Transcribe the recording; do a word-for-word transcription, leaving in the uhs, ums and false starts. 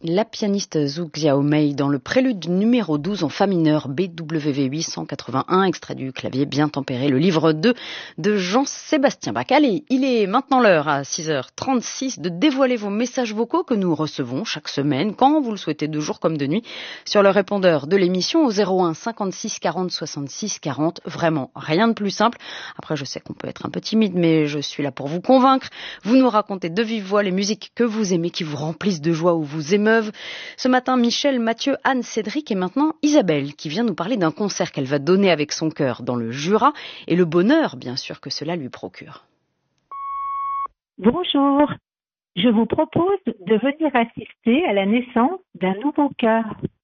La pianiste Zhu Xiaomei dans le prélude numéro douze en fa mineur B W V huit cent quatre-vingt-un, extrait du clavier bien tempéré, le livre deux de Jean-Sébastien Bach. Allez, il est maintenant l'heure à six heures trente-six de dévoiler vos messages vocaux que nous recevons chaque semaine, quand vous le souhaitez, de jour comme de nuit, sur le répondeur de l'émission au zéro un cinquante-six quarante soixante-six quarante. Vraiment, rien de plus simple. Après, je sais qu'on peut être un peu timide, mais je suis là pour vous convaincre. Vous nous racontez de vive voix les musiques que vous aimez, qui vous remplissent de joie ou vous émeuvent. Ce matin, Michel, Mathieu, Anne, Cédric et maintenant Isabelle qui vient nous parler d'un concert qu'elle va donner avec son cœur dans le Jura et le bonheur, bien sûr, que cela lui procure. Bonjour, je vous propose de venir assister à la naissance d'un nouveau chœur.